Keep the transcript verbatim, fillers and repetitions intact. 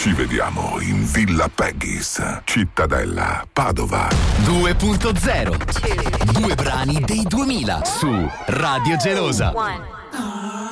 Ci vediamo in Villa Peggy's, Cittadella, Padova. due punto zero. Due brani dei duemila su Radio Gelosa.